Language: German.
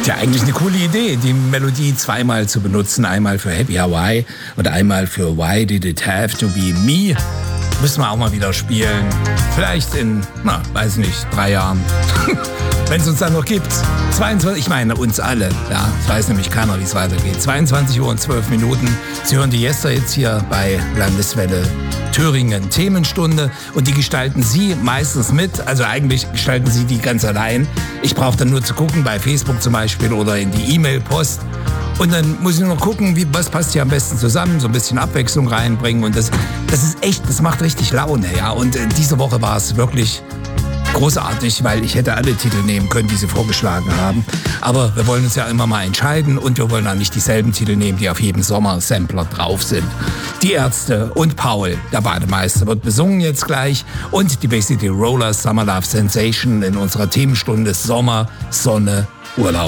Ja, eigentlich eine coole Idee, die Melodie zweimal zu benutzen. Einmal für Happy Hawaii und einmal für Why Did It Have to Be Me. Müssen wir auch mal wieder spielen. Vielleicht in, weiß nicht, 3 Jahren. Wenn es uns dann noch gibt. 22, ich meine uns alle. Ja, es weiß nämlich keiner, wie es weitergeht. 22 Uhr und 12 Minuten. Sie hören die Jester jetzt hier bei Landeswelle Thüringen Themenstunde. Und die gestalten Sie meistens mit. Also eigentlich gestalten Sie die ganz allein. Ich brauche dann nur zu gucken, bei Facebook zum Beispiel oder in die E-Mail-Post. Und dann muss ich nur noch gucken, was passt hier am besten zusammen, so ein bisschen Abwechslung reinbringen. Und das ist echt, das macht richtig Laune, ja. Und diese Woche war es wirklich großartig, weil ich hätte alle Titel nehmen können, die Sie vorgeschlagen haben. Aber wir wollen uns ja immer mal entscheiden und wir wollen auch nicht dieselben Titel nehmen, die auf jedem Sommersampler drauf sind. Die Ärzte und Paul, der Bademeister, wird besungen jetzt gleich. Und die Bay City Rollers, Summer Love Sensation in unserer Themenstunde Sommer, Sonne, Urlaub.